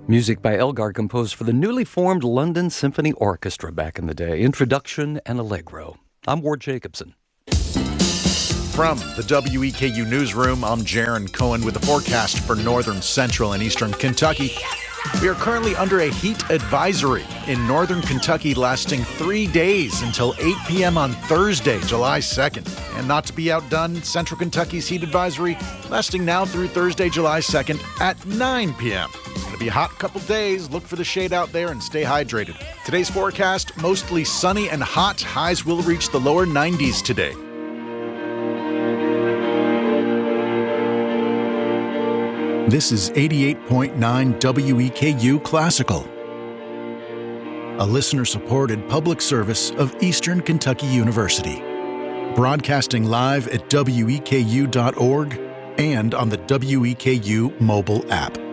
Music by Elgar, composed for the newly formed London Symphony Orchestra back in the day. Introduction and Allegro. I'm Ward Jacobson. From the WEKU Newsroom, I'm Jaron Cohen with the forecast for northern, central, and eastern Kentucky. We are currently under a heat advisory in northern Kentucky lasting 3 days until 8 p.m. on Thursday, July 2nd. And not to be outdone, central Kentucky's heat advisory lasting now through Thursday, July 2nd at 9 p.m. Going to be a hot couple days. Look for the shade out there and stay hydrated. Today's forecast, mostly sunny and hot. Highs will reach the lower 90s today. This is 88.9 WEKU Classical, a listener-supported public service of Eastern Kentucky University, broadcasting live at weku.org and on the WEKU mobile app.